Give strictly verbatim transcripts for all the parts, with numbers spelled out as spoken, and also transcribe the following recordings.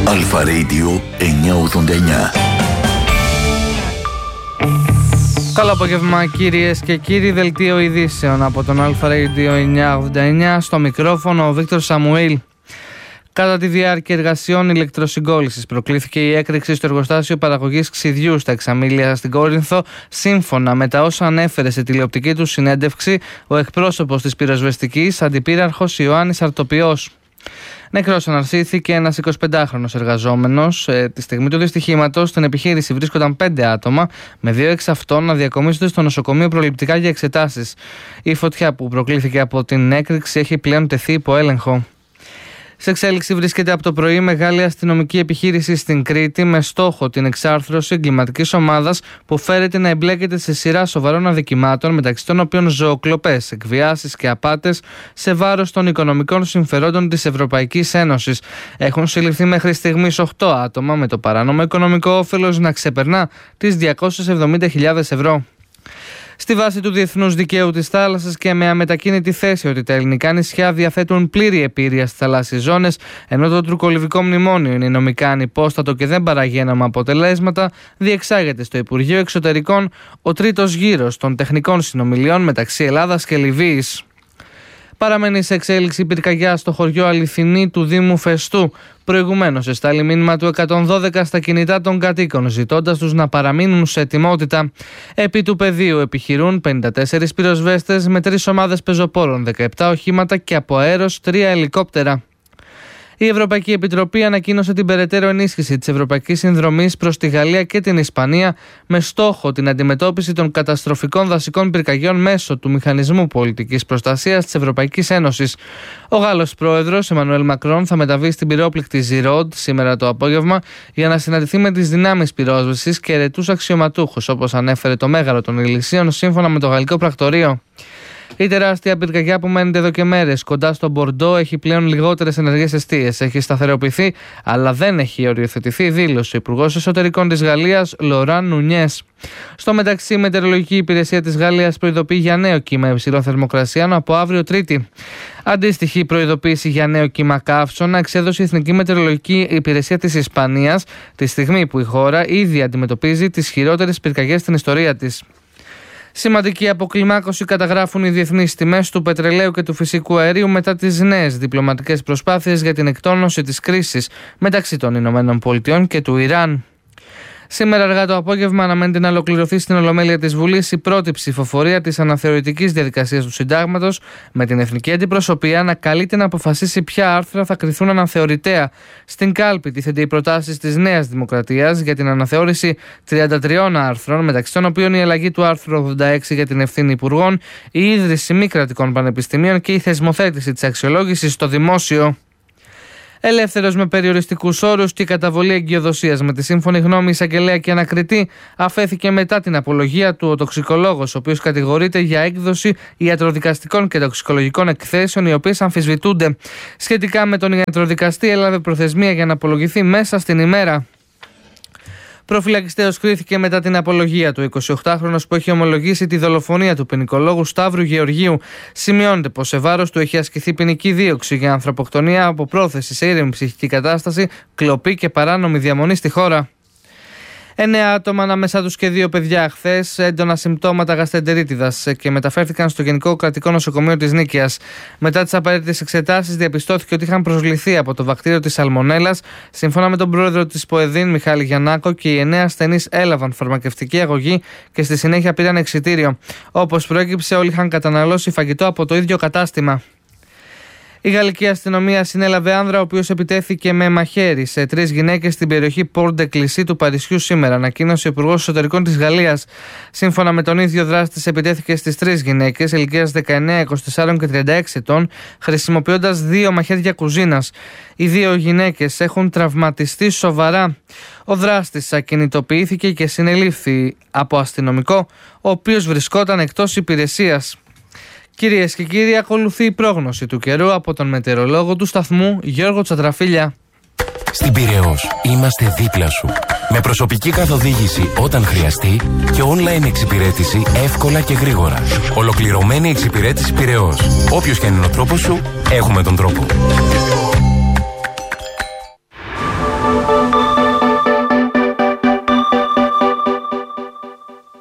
Αλφα Radio εννιακόσια ογδόντα εννιά. Καλό απόγευμα κυρίες και κύριοι, δελτίο ειδήσεων από τον Αλφα Radio εννιακόσια ογδόντα εννιά, στο μικρόφωνο ο Βίκτορ Σαμουήλ. Κατά τη διάρκεια εργασιών ηλεκτροσυγκόλλησης προκλήθηκε η έκρηξη στο εργοστάσιο παραγωγής ξυδιού στα Εξαμήλια στην Κόρινθο, σύμφωνα με τα όσα ανέφερε σε τηλεοπτική του συνέντευξη ο εκπρόσωπος της πυροσβεστικής, αντιπύραρχος Ιωάννης Αρτοπιός. Νεκρός αναρσήθηκε ένας εικοσιπεντάχρονος εργαζόμενος. Ε, τη στιγμή του δυστυχήματος στην επιχείρηση βρίσκονταν πέντε άτομα, με δύο εξ αυτών να διακομίζονται στο νοσοκομείο προληπτικά για εξετάσεις. Η φωτιά που προκλήθηκε από την έκρηξη έχει πλέον τεθεί υπό έλεγχο. Σε εξέλιξη βρίσκεται από το πρωί μεγάλη αστυνομική επιχείρηση στην Κρήτη με στόχο την εξάρθρωση εγκληματικής ομάδας που φέρεται να εμπλέκεται σε σειρά σοβαρών αδικημάτων, μεταξύ των οποίων ζωοκλοπές, εκβιάσεις και απάτες σε βάρος των οικονομικών συμφερόντων της Ευρωπαϊκής Ένωσης. Έχουν συλληφθεί μέχρι στιγμής οκτώ άτομα, με το παράνομο οικονομικό όφελος να ξεπερνά τις διακόσιες εβδομήντα χιλιάδες ευρώ. Στη βάση του διεθνούς δικαίου της θάλασσας και με αμετακίνητη θέση ότι τα ελληνικά νησιά διαθέτουν πλήρη επίρρεια στις θαλάσσιες ζώνες, ενώ το τουρκολιβικό μνημόνιο είναι νομικά ανυπόστατο και δεν παράγει έναμα αποτελέσματα, διεξάγεται στο Υπουργείο Εξωτερικών ο τρίτος γύρος των τεχνικών συνομιλιών μεταξύ Ελλάδας και Λιβύης. Παραμένει σε εξέλιξη πυρκαγιά στο χωριό Αληθινή του Δήμου Φεστού. Προηγουμένως εστάλει μήνυμα του εκατόν δώδεκα στα κινητά των κατοίκων, ζητώντας τους να παραμείνουν σε ετοιμότητα. Επί του πεδίου επιχειρούν πενήντα τέσσερις πυροσβέστες με τρεις ομάδες πεζοπόρων, δεκαεπτά οχήματα και από αέρος τρία ελικόπτερα. Η Ευρωπαϊκή Επιτροπή ανακοίνωσε την περαιτέρω ενίσχυση της Ευρωπαϊκής Συνδρομής προς τη Γαλλία και την Ισπανία με στόχο την αντιμετώπιση των καταστροφικών δασικών πυρκαγιών μέσω του Μηχανισμού Πολιτικής Προστασίας της Ευρωπαϊκής Ένωσης. Ο Γάλλος πρόεδρος Εμμανουέλ Μακρόν θα μεταβεί στην πυρόπληκτη Ζιρόντ σήμερα το απόγευμα για να συναντηθεί με τις δυνάμεις πυρόσβεσης και ερετούς αξιωματούχους, όπως ανέφερε το Μέγαρο των Ηλυσίων σύμφωνα με το Γαλλικό Πρακτορείο. Η τεράστια πυρκαγιά που μένεται εδώ και μέρες κοντά στο Μπορντό έχει πλέον λιγότερες ενεργές εστίες. Έχει σταθεροποιηθεί, αλλά δεν έχει οριοθετηθεί, δήλωσε ο Υπουργός Εσωτερικών της Γαλλίας, Λοράν Νουνιές. Στο μεταξύ, η Μετεωρολογική Υπηρεσία της Γαλλίας προειδοποιεί για νέο κύμα υψηλών θερμοκρασιών από αύριο Τρίτη. Αντίστοιχη προειδοποίηση για νέο κύμα καύσωνα εξέδωσε η Εθνική Μετεωρολογική Υπηρεσία της Ισπανίας, τη στιγμή που η χώρα ήδη αντιμετωπίζει τις χειρότερες πυρκαγιές στην ιστορία της. Σημαντική αποκλιμάκωση καταγράφουν οι διεθνείς τιμές του πετρελαίου και του φυσικού αερίου μετά τις νέες διπλωματικές προσπάθειες για την εκτόνωση της κρίσης μεταξύ των Ηνωμένων Πολιτειών και του Ιράν. Σήμερα αργά το απόγευμα αναμένεται να ολοκληρωθεί στην Ολομέλεια της Βουλής η πρώτη ψηφοφορία της αναθεωρητικής διαδικασίας του Συντάγματος, με την Εθνική Αντιπροσωπεία να καλείται να αποφασίσει ποια άρθρα θα κριθούν αναθεωρητέα. Στην κάλπη τίθενται οι προτάσεις της Νέας Δημοκρατίας για την αναθεώρηση τριάντα τριών άρθρων, μεταξύ των οποίων η αλλαγή του άρθρου ογδόντα έξι για την ευθύνη υπουργών, η ίδρυση μη κρατικών πανεπιστημίων και η θεσμοθέτηση της αξιολόγησης στο δημόσιο. Ελεύθερος με περιοριστικούς όρους και καταβολή εγκυοδοσίας με τη σύμφωνη γνώμη εισαγγελέα και ανακριτή αφέθηκε μετά την απολογία του ο τοξικολόγος, ο οποίος κατηγορείται για έκδοση ιατροδικαστικών και τοξικολογικών εκθέσεων οι οποίες αμφισβητούνται. Σχετικά με τον ιατροδικαστή έλαβε προθεσμία για να απολογηθεί μέσα στην ημέρα. Προφυλακιστέως κρίθηκε μετά την απολογία του. εικοσιοκτάχρονος που έχει ομολογήσει τη δολοφονία του ποινικολόγου Σταύρου Γεωργίου. Σημειώνεται πως σε βάρος του έχει ασκηθεί ποινική δίωξη για ανθρωποκτονία από πρόθεση σε ήρεμη ψυχική κατάσταση, κλοπή και παράνομη διαμονή στη χώρα. Εννέα άτομα, ανάμεσά τους και δύο παιδιά, χθες έντονα συμπτώματα γαστρεντερίτιδας και μεταφέρθηκαν στο Γενικό Κρατικό Νοσοκομείο της Νίκαιας. Μετά τις απαραίτητες εξετάσεις, διαπιστώθηκε ότι είχαν προσβληθεί από το βακτήριο της σαλμονέλας. Σύμφωνα με τον πρόεδρο της ΠΟΕΔΗΝ, Μιχάλη Γιαννάκο, και οι εννέα ασθενείς έλαβαν φαρμακευτική αγωγή και στη συνέχεια πήραν εξιτήριο. Όπως προέκυψε, όλοι είχαν καταναλώσει φαγητό από το ίδιο κατάστημα. Η γαλλική αστυνομία συνέλαβε άνδρα ο οποίος επιτέθηκε με μαχαίρι σε τρεις γυναίκες στην περιοχή Πόρντε Κλισί του Παρισιού σήμερα, ανακοίνωσε ο Υπουργός Εσωτερικών της Γαλλίας. Σύμφωνα με τον ίδιο, δράστης επιτέθηκε στις τρεις γυναίκες ηλικίας δεκαεννέα, είκοσι τέσσερα και τριάντα έξι ετών, χρησιμοποιώντας δύο μαχαίρια κουζίνας. Οι δύο γυναίκες έχουν τραυματιστεί σοβαρά. Ο δράστης ακινητοποιήθηκε και συνελήφθη από αστυνομικό, ο οποίος βρισκόταν εκτός υπηρεσίας. Κυρίες και κύριοι, ακολουθεί η πρόγνωση του καιρού από τον μετεωρολόγο του σταθμού Γιώργο Τσατραφίλια. Στην Πειραιώς είμαστε δίπλα σου. Με προσωπική καθοδήγηση όταν χρειαστεί και online εξυπηρέτηση εύκολα και γρήγορα. Ολοκληρωμένη εξυπηρέτηση Πειραιώς. Όποιος και αν είναι ο τρόπος σου, έχουμε τον τρόπο.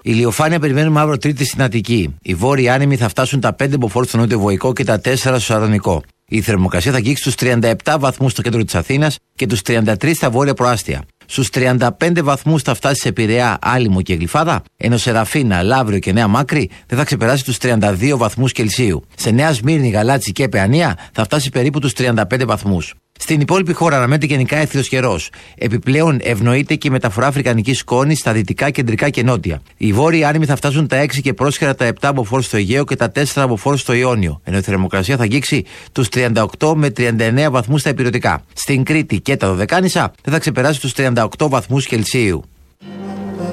Ηλιοφάνεια περιμένουμε αύριο Τρίτη στην Αττική. Οι βόρειοι άνεμοι θα φτάσουν τα πέντε μποφόρ στο νότιο Βοϊκό και τα τέσσερα στο Σαρδονικό. Η θερμοκρασία θα αγγίξει στους τριάντα επτά βαθμούς στο κέντρο της Αθήνας και τους τριάντα τρεις στα βόρεια προάστια. Στους τριάντα πέντε βαθμούς θα φτάσει σε Πειραιά, Άλυμο και Γλυφάδα, ενώ σε Ραφίνα, Λαύριο και Νέα Μάκρη δεν θα ξεπεράσει τους τριάντα δύο βαθμούς Κελσίου. Σε Νέα Σμύρνη, Γαλάτσι και Παιανία θα φτάσει περίπου τους τριάντα πέντε βαθμούς. Στην υπόλοιπη χώρα αναμένεται γενικά έθριος καιρός. Επιπλέον ευνοείται και η μεταφορά αφρικανικής σκόνης στα δυτικά, κεντρικά και νότια. Οι βόρειοι άνεμοι θα φτάσουν τα έξι και πρόσχερα τα επτά μποφόρ στο Αιγαίο και τα τέσσερα μποφόρ στο Ιόνιο, ενώ η θερμοκρασία θα αγγίξει τους τριάντα οκτώ με τριάντα εννέα βαθμούς στα ηπειρωτικά. Στην Κρήτη και τα Δωδεκάνησα δεν θα ξεπεράσει τους τριάντα οκτώ βαθμούς Κελσίου.